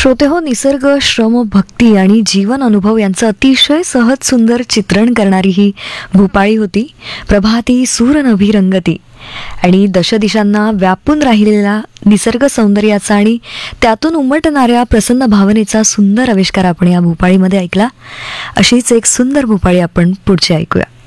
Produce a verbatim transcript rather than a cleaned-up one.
श्रोते हो, निसर्ग, श्रम, भक्ती आणि जीवन अनुभव यांचं अतिशय सहज सुंदर चित्रण करणारी ही भूपाळी होती. प्रभाती सूर नभी रंगती. आणि दशदिशांना व्यापून राहिलेला निसर्ग सौंदर्याचा आणि त्यातून उमटणाऱ्या प्रसन्न भावनेचा सुंदर आविष्कार आपण या भूपाळीमध्ये ऐकला. अशीच एक सुंदर भूपाळी आपण पुढची ऐकूया.